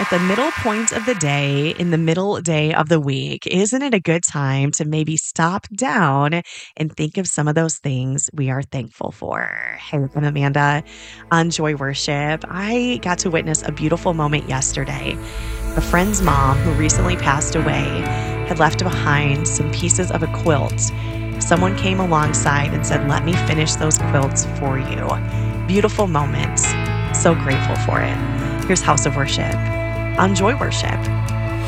at the middle point of the day, in the middle day of the week, isn't it a good time to maybe stop down and think of some of those things we are thankful for? Hey, I'm Amanda on Joy Worship. I got to witness a beautiful moment yesterday. A friend's mom who recently passed away had left behind some pieces of a quilt. Someone came alongside and said, "Let me finish those quilts for you." Beautiful moment. So grateful for it. Here's House of Worship on Joy Worship.